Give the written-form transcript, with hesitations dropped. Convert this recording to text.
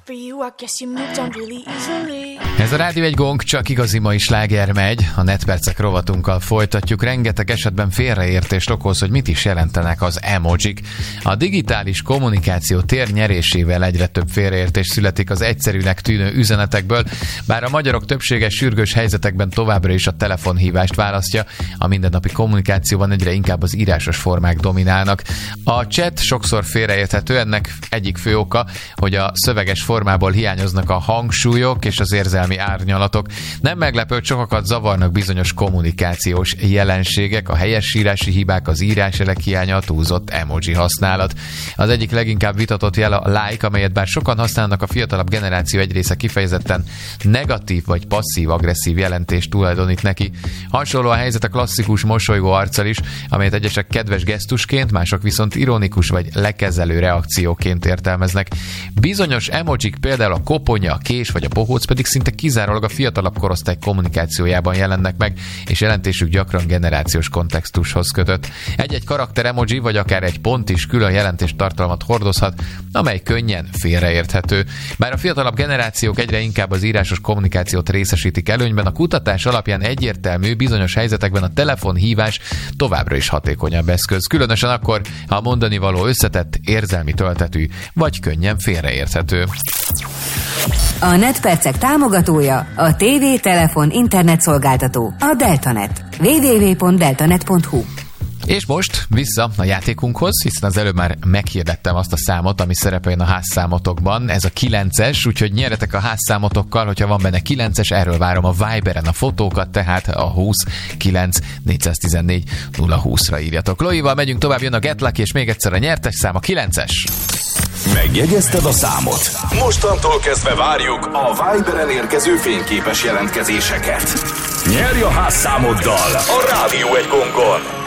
Ez a Rádió egy gong, csak igazi mai sláger megy. A netpercek rovatunkkal folytatjuk. Rengeteg esetben félreértést okoz, hogy mit is jelentenek az emojik. A digitális kommunikáció térnyerésével egyre több félreértés születik az egyszerűnek tűnő üzenetekből, bár a magyarok többsége sürgős helyzetekben továbbra is a telefonhívást választja, a mindennapi kommunikációban egyre inkább az írásos formák dominálnak. A chat sokszor félreérthető, ennek egyik fő oka, hogy a szöveges formából hiányoznak a hangsúlyok és az érzelmi árnyalatok. Nem meglepő, hogy sokakat zavarnak bizonyos kommunikációs jelenségek, a helyesírási hibák, az íráselek hiánya, a túlzott emoji használat. Az egyik leginkább vitatott jel a like, amelyet bár sokan használnak, a fiatalabb generáció egy része kifejezetten negatív vagy passzív-agresszív jelentést tulajdonít neki. Hasonló a helyzet a klasszikus mosolygó arccal is, amelyet egyesek kedves gesztusként, mások viszont ironikus vagy lekezelő reakcióként értelmeznek. Bizonyos emojik, például a koponya, a kés vagy a bohóc pedig szinte kizárólag a fiatalabb korosztály kommunikációjában jelennek meg, és jelentésük gyakran generációs kontextushoz kötött. Egy-egy karakter emoji vagy akár egy pont is külön jelentéstartalmat hordozhat, amely könnyen félreérthető. Bár a fiatalabb generációk egyre inkább az írásos kommunikációt részesítik előnyben, a kutatás alapján egyértelmű, bizonyos helyzetekben a telefonhívás továbbra is hatékonyabb eszköz, különösen akkor, ha a mondani való összetett, érzelmi töltetű vagy könnyen félreérthető. A netpercek támogatója a TV, telefon, internet szolgáltató, a Deltanet. www.deltanet.hu. És most vissza a játékunkhoz, hiszen az előbb már meghirdettem azt a számot, ami szerepeljen a házszámotokban. Ez a 9-es, úgyhogy nyerjetek a házszámotokkal, hogyha van benne 9-es, erről várom a Viberen a fotókat, tehát a 29 414 020-ra írjatok. Loival megyünk tovább, jön a Get Lucky, és még egyszer a nyertes szám a 9-es. Megjegyezted a számot? Mostantól kezdve várjuk a Viberen érkező fényképes jelentkezéseket. Nyerj a házszámoddal a Rádió egy gongon!